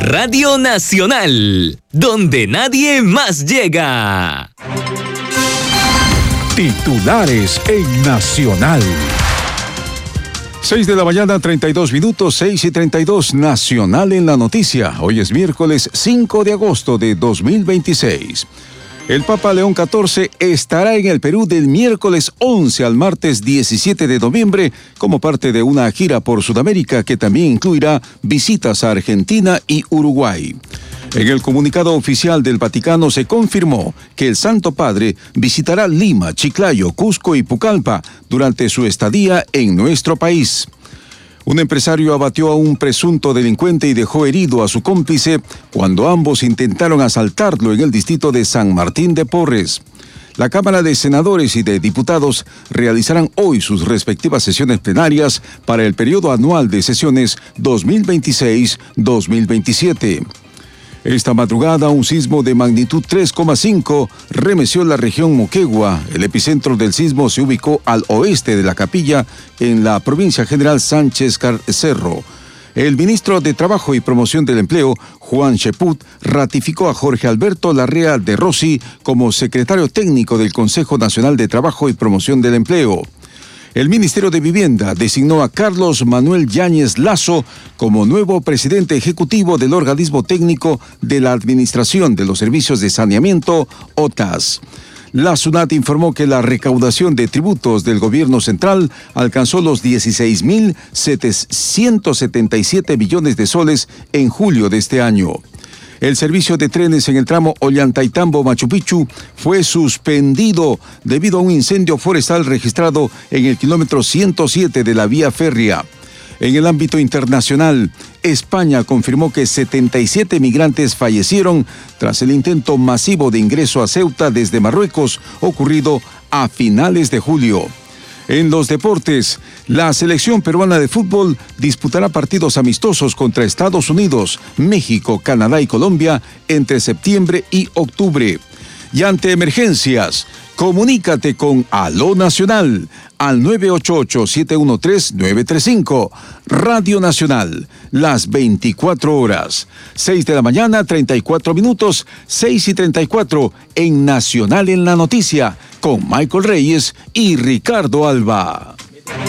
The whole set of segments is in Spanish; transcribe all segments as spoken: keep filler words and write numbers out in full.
Radio Nacional, donde nadie más llega. Titulares en Nacional. seis de la mañana, treinta y dos minutos, seis y treinta y dos, Nacional en la noticia. Hoy es miércoles cinco de agosto de dos mil veintiséis. El Papa León catorce estará en el Perú del miércoles once al martes diecisiete de noviembre como parte de una gira por Sudamérica que también incluirá visitas a Argentina y Uruguay. En el comunicado oficial del Vaticano se confirmó que el Santo Padre visitará Lima, Chiclayo, Cusco y Pucallpa durante su estadía en nuestro país. Un empresario abatió a un presunto delincuente y dejó herido a su cómplice cuando ambos intentaron asaltarlo en el distrito de San Martín de Porres. La Cámara de Senadores y de Diputados realizarán hoy sus respectivas sesiones plenarias para el periodo anual de sesiones dos mil veintiséis dos mil veintisiete. Esta madrugada, un sismo de magnitud tres coma cinco remeció la región Moquegua. El epicentro del sismo se ubicó al oeste de la Capilla, en la provincia General Sánchez Cerro. El ministro de Trabajo y Promoción del Empleo, Juan Cheput, ratificó a Jorge Alberto Larrea de Rossi como secretario técnico del Consejo Nacional de Trabajo y Promoción del Empleo. El Ministerio de Vivienda designó a Carlos Manuel Yáñez Lazo como nuevo presidente ejecutivo del organismo técnico de la Administración de los Servicios de Saneamiento, O T A S. La SUNAT informó que la recaudación de tributos del gobierno central alcanzó los dieciséis mil setecientos setenta y siete millones de soles en julio de este año. El servicio de trenes en el tramo Ollantaytambo-Machu Picchu fue suspendido debido a un incendio forestal registrado en el kilómetro ciento siete de la vía férrea. En el ámbito internacional, España confirmó que setenta y siete migrantes fallecieron tras el intento masivo de ingreso a Ceuta desde Marruecos ocurrido a finales de julio. En los deportes, la selección peruana de fútbol disputará partidos amistosos contra Estados Unidos, México, Canadá y Colombia entre septiembre y octubre. Y ante emergencias, comunícate con Aló Nacional al nueve ocho ocho, siete uno tres, nueve tres cinco. Radio Nacional, las veinticuatro horas. seis de la mañana, treinta y cuatro minutos, seis y treinta y cuatro en Nacional en la Noticia, con Michael Reyes y Ricardo Alba.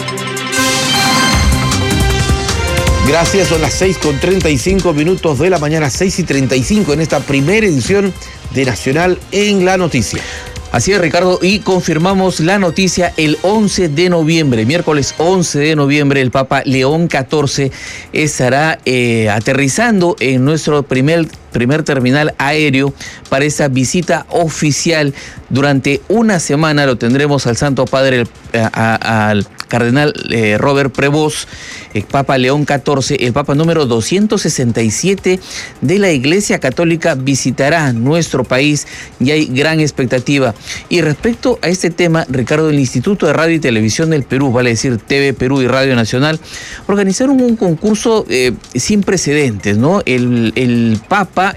Gracias, son las seis con treinta y cinco minutos de la mañana, seis y treinta y cinco en esta primera edición de Nacional en la Noticia. Así es, Ricardo, y confirmamos la noticia el once de noviembre, miércoles once de noviembre, el Papa León catorce estará eh, aterrizando en nuestro primer, primer terminal aéreo para esa visita oficial. Durante una semana lo tendremos al Santo Padre, al Cardenal eh, Robert Prevost, el Papa León catorce, el Papa número doscientos sesenta y siete de la Iglesia Católica, visitará nuestro país y hay gran expectativa. Y respecto a este tema, Ricardo, el Instituto de Radio y Televisión del Perú, vale decir T V Perú y Radio Nacional, organizaron un concurso eh, sin precedentes, ¿no? El, el Papa